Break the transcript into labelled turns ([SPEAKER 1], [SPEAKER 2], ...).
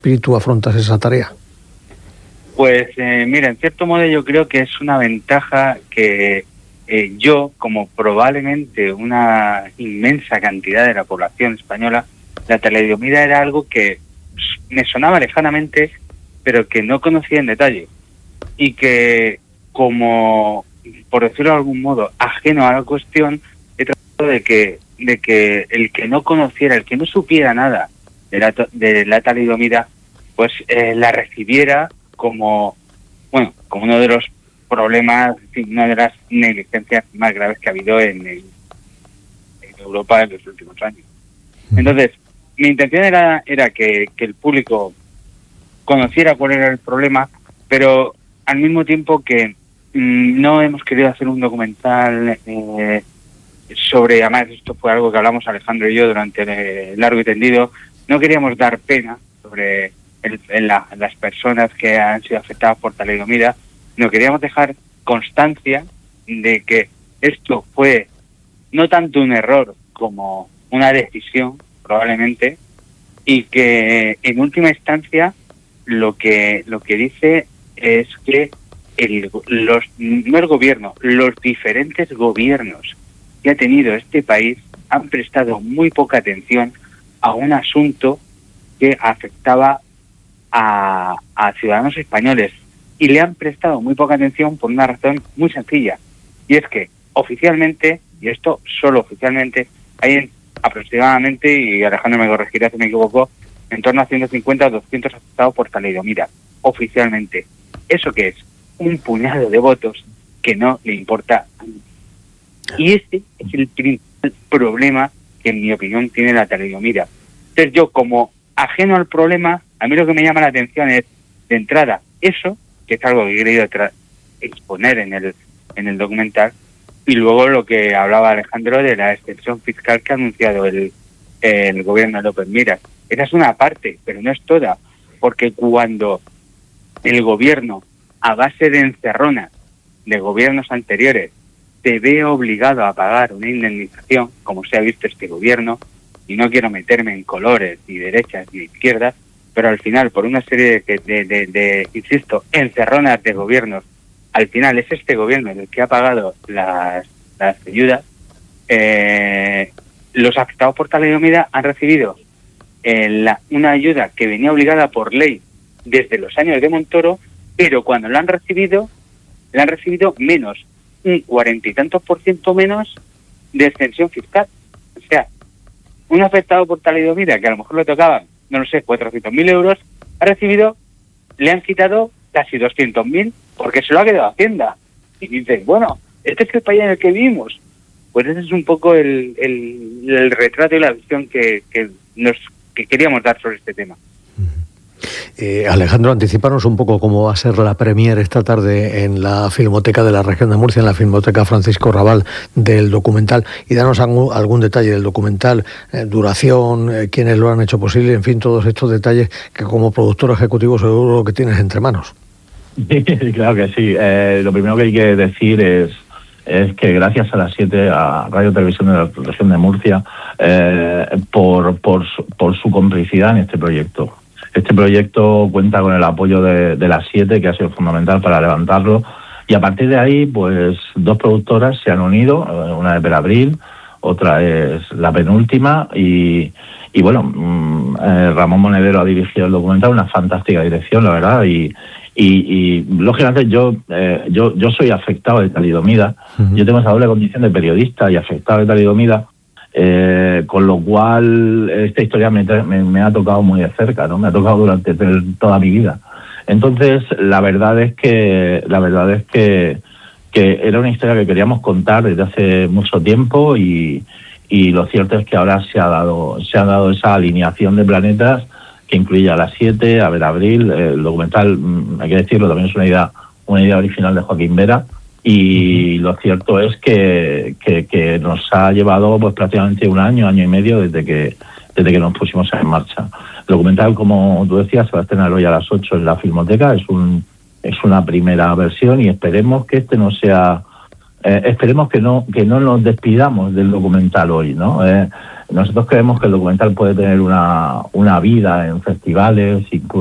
[SPEAKER 1] espíritu afrontas esa tarea?
[SPEAKER 2] Pues mira, en cierto modo yo creo que es una ventaja que yo, como probablemente una inmensa cantidad de la población española, la talidomida era algo que me sonaba lejanamente, pero que no conocía en detalle. Y que, como, por decirlo de algún modo, ajeno a la cuestión, he tratado de que el que no conociera, el que no supiera nada de la talidomida, pues la recibiera como, bueno, como uno de los problemas, una de las negligencias más graves que ha habido en Europa en los últimos años. Entonces, mi intención era que el público conociera cuál era el problema, pero al mismo tiempo que no hemos querido hacer un documental sobre, además esto fue algo que hablamos Alejandro y yo durante el largo y tendido, no queríamos dar pena sobre las personas que han sido afectadas por talidomida, no queríamos dejar constancia de que esto fue no tanto un error como una decisión, probablemente, y que en última instancia lo que dice es que no el gobierno, los diferentes gobiernos que ha tenido este país han prestado muy poca atención a un asunto que afectaba a ciudadanos españoles, y le han prestado muy poca atención por una razón muy sencilla, y es que oficialmente, y esto solo oficialmente, hay aproximadamente, y Alejandro me corregirá si me equivoco, en torno a 150 o 200 afectados por talidomida, oficialmente. ¿Eso qué es? Un puñado de votos que no le importa a nadie. Y este es el principal problema que, en mi opinión, tiene la talidomida. Entonces yo, como ajeno al problema, a mí lo que me llama la atención es, de entrada, eso, que es algo que he querido exponer en el documental, y luego lo que hablaba Alejandro de la excepción fiscal que ha anunciado el gobierno de López Miras. Esa es una parte, pero no es toda, porque cuando el gobierno, a base de encerronas de gobiernos anteriores, se ve obligado a pagar una indemnización, como se ha visto este gobierno, y no quiero meterme en colores, ni derechas ni izquierdas, pero al final, por una serie de insisto, encerronas de gobiernos, al final es este gobierno el que ha pagado las ayudas. Los afectados por talidomida han recibido una ayuda que venía obligada por ley desde los años de Montoro, pero cuando la han recibido menos, un 40 y tantos % menos de exención fiscal. O sea, un afectado por talidomida que a lo mejor le tocaban, no lo sé, 400.000 euros, le han quitado casi 200.000 porque se lo ha quedado Hacienda. Y dices, bueno, este es el país en el que vivimos. Pues ese es un poco el retrato y la visión que queríamos dar sobre este tema.
[SPEAKER 1] Alejandro, anticiparnos un poco cómo va a ser la premier esta tarde en la Filmoteca de la Región de Murcia, en la Filmoteca Francisco Rabal, del documental, y danos algún detalle del documental, duración, quiénes lo han hecho posible, en fin, todos estos detalles que como productor ejecutivo seguro que tienes entre manos.
[SPEAKER 3] Sí, claro que sí. Lo primero que hay que decir es que gracias a las 7, a Radio Televisión de la Región de Murcia, por su complicidad en este proyecto. Este proyecto cuenta con el apoyo de las 7, que ha sido fundamental para levantarlo, y a partir de ahí, pues 2 productoras se han unido, una es Verabril, otra es La Penúltima, y bueno, Ramón Monedero ha dirigido el documental, una fantástica dirección, la verdad, y lógicamente yo soy afectado de talidomida. Uh-huh. Yo tengo esa doble condición de periodista y afectado de talidomida, con lo cual esta historia me ha tocado muy de cerca, ¿no? Me ha tocado durante toda mi vida. Entonces la verdad es que era una historia que queríamos contar desde hace mucho tiempo, y lo cierto es que ahora se ha dado esa alineación de planetas que incluye a las 7, a Verabril. El documental, hay que decirlo, también es una idea original de Joaquín Vera, y lo cierto es que nos ha llevado pues prácticamente un año y medio desde que nos pusimos en marcha. El documental, como tú decías, se va a estrenar hoy a las 8 en la Filmoteca. Es una primera versión, y esperemos que este no sea esperemos que no nos despidamos del documental hoy, ¿no? Nosotros creemos que el documental puede tener una vida en festivales, incluso